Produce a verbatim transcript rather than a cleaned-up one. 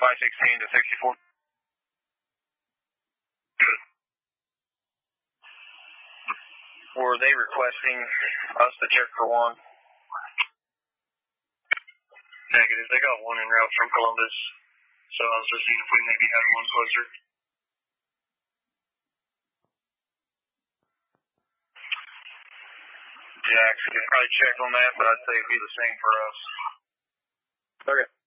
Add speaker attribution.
Speaker 1: five sixteen to sixty-four. Were they requesting us to check for one?
Speaker 2: Negative. They got one en route from Columbus, so I was just seeing if we maybe had one closer.
Speaker 1: Jax, you can probably check on that, but I'd say it'd be the same for us.
Speaker 3: Okay.